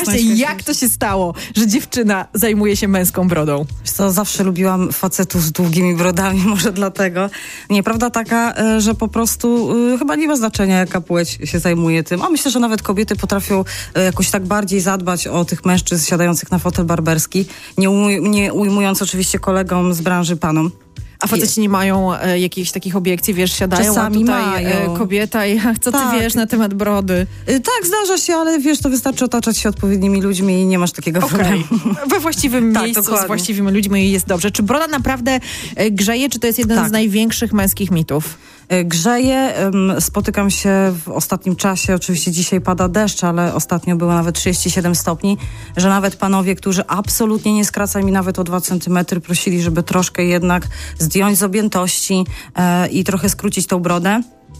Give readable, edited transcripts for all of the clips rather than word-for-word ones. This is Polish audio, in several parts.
właśnie, jak to się stało, że dziewczyna zajmuje się męską brodą? Wiesz co, zawsze lubiłam facetów z długimi brodami, może dlatego. Nieprawda taka, że po prostu chyba nie ma znaczenia, jaka płeć się zajmuje tym. A myślę, że nawet kobiety potrafią jakoś tak bardziej zadbać o tych mężczyzn siadających na fotel barberski, nie ujmując oczywiście kolegom z branży panom. A faceci nie mają jakichś takich obiekcji, wiesz, siadają, Czasami a tutaj mają. kobieta i co ty Tak. wiesz na temat brody? Tak, zdarza się, ale wiesz, to wystarczy otaczać się odpowiednimi ludźmi i nie masz takiego problemu. We właściwym miejscu, dokładnie. z właściwymi ludźmi jest dobrze. Czy broda naprawdę grzeje, czy to jest jeden z największych męskich mitów? Grzeje, spotykam się w ostatnim czasie, oczywiście dzisiaj pada deszcz, ale ostatnio było nawet 37 stopni, że nawet panowie, którzy absolutnie nie skracają mi nawet o 2 centymetry, prosili, żeby troszkę jednak zdjąć z objętości i trochę skrócić tą brodę.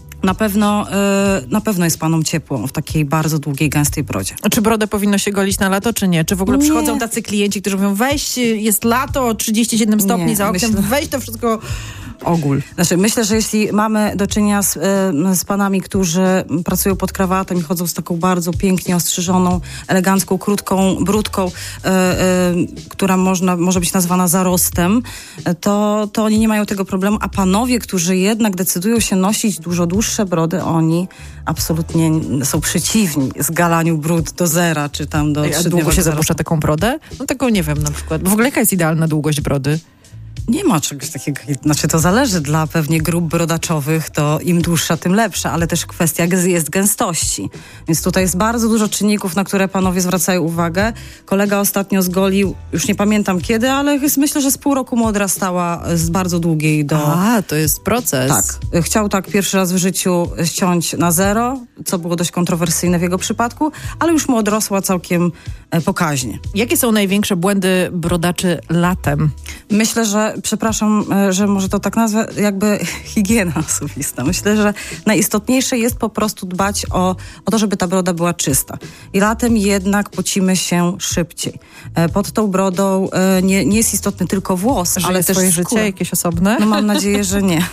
Na pewno jest panom ciepło w takiej bardzo długiej, gęstej brodzie. Czy brodę powinno się golić na lato, czy nie? Czy w ogóle przychodzą tacy klienci, którzy mówią, weź, jest lato, 37 stopni za oknem, weź to wszystko... Ogól. Znaczy, myślę, że jeśli mamy do czynienia z panami, którzy pracują pod krawatem i chodzą z taką bardzo pięknie ostrzyżoną, elegancką, krótką bródką, która może być nazwana zarostem, to oni nie mają tego problemu, a panowie, którzy jednak decydują się nosić dużo dłuższe brody, oni absolutnie są przeciwni zgalaniu brud do zera, czy tam do... A długo się zapuszcza taką brodę? No taką nie wiem na przykład. W ogóle jaka jest idealna długość brody? Nie ma czegoś takiego, znaczy to zależy dla pewnie grup brodaczowych, to im dłuższa, tym lepsza, ale też kwestia jest gęstości. Więc tutaj jest bardzo dużo czynników, na które panowie zwracają uwagę. Kolega ostatnio zgolił, już nie pamiętam kiedy, ale myślę, że z pół roku mu odrastała z bardzo długiej do... A, to jest proces. Tak. Chciał tak pierwszy raz w życiu ściąć na zero, co było dość kontrowersyjne w jego przypadku, ale już mu odrosła całkiem pokaźnie. Jakie są największe błędy brodaczy latem? Myślę, że, przepraszam, że może to tak nazwę, jakby higiena osobista. Myślę, że najistotniejsze jest po prostu dbać o to, żeby ta broda była czysta. I latem jednak pocimy się szybciej. Pod tą brodą nie jest istotny tylko włos, ale też swoje skóra. życie jakieś osobne? No mam nadzieję, że nie.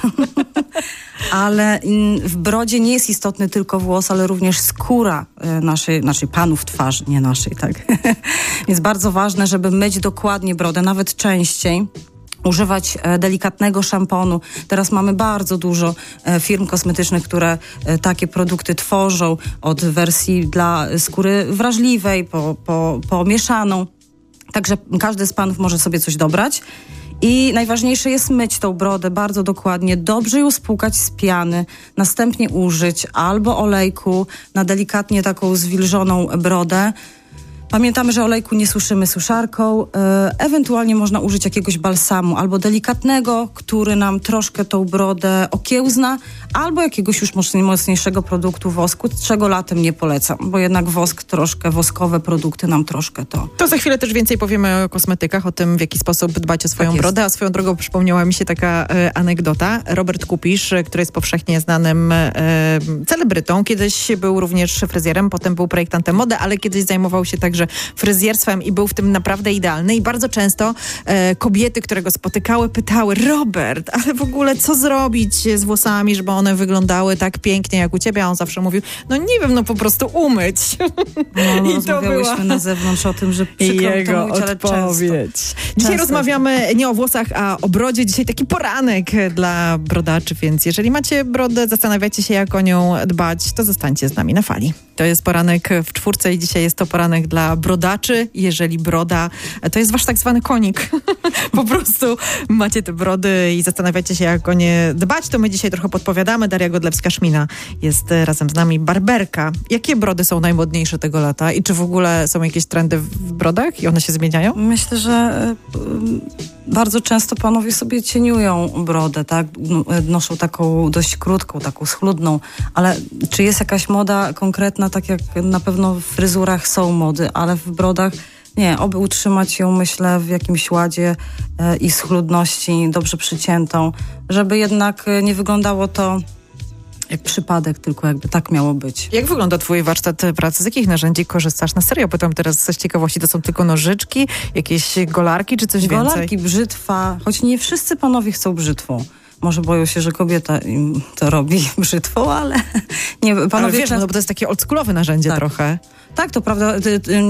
Ale w brodzie nie jest istotny tylko włos, ale również skóra naszej panów twarzy, nie naszej, tak. Więc bardzo ważne, żeby myć dokładnie brodę, nawet częściej. Używać delikatnego szamponu. Teraz mamy bardzo dużo firm kosmetycznych, które takie produkty tworzą, od wersji dla skóry wrażliwej po mieszaną. Także każdy z panów może sobie coś dobrać. I najważniejsze jest myć tą brodę bardzo dokładnie, dobrze ją spłukać z piany, następnie użyć albo olejku na delikatnie taką zwilżoną brodę. Pamiętamy, że olejku nie suszymy suszarką, ewentualnie można użyć jakiegoś balsamu albo delikatnego, który nam troszkę tą brodę okiełzna, albo jakiegoś już mocniejszego produktu wosku, czego latem nie polecam, bo jednak woskowe produkty nam troszkę to... To za chwilę też więcej powiemy o kosmetykach, o tym, w jaki sposób dbać o swoją brodę, a swoją drogą przypomniała mi się taka anegdota. Robert Kupisz, który jest powszechnie znanym celebrytą, kiedyś był również fryzjerem, potem był projektantem mody, ale kiedyś zajmował się także fryzjerstwem i był w tym naprawdę idealny i bardzo często kobiety, które go spotykały, pytały: Robert, ale w ogóle co zrobić z włosami, żeby one wyglądały tak pięknie jak u ciebie? A on zawsze mówił: no nie wiem, no po prostu umyć. No, i rozmawiałyśmy na zewnątrz o tym, że przykro mi to mówić, ale odpowiedź. Dzisiaj rozmawiamy nie o włosach, a o brodzie. Dzisiaj taki poranek dla brodaczy, więc jeżeli macie brodę, zastanawiacie się, jak o nią dbać, to zostańcie z nami na fali. To jest poranek w czwórce i dzisiaj jest to poranek dla brodaczy. Jeżeli broda to jest wasz tak zwany konik, po prostu macie te brody i zastanawiacie się, jak o nie dbać, to my dzisiaj trochę podpowiadamy. Daria Godlewska-Szmina jest razem z nami. Barberka. Jakie brody są najmodniejsze tego lata i czy w ogóle są jakieś trendy w brodach i one się zmieniają? Myślę, że bardzo często panowie sobie cieniują brodę, tak? Noszą taką dość krótką, taką schludną, ale czy jest jakaś moda konkretna, tak jak na pewno w fryzurach są mody, ale w brodach nie, oby utrzymać ją, myślę, w jakimś ładzie i schludności, dobrze przyciętą, żeby jednak nie wyglądało to jak przypadek, tylko jakby tak miało być. Jak wygląda twój warsztat pracy? Z jakich narzędzi korzystasz? Na serio pytam teraz z ciekawości. To są tylko nożyczki, jakieś golarki czy coś więcej? Golarki, brzytwa, choć nie wszyscy panowie chcą brzytwą. Może boją się, że kobieta im to robi brzytwą, ale nie, panowie... Ale wiesz, no bo to jest takie oldschoolowe narzędzie trochę. Tak, to prawda.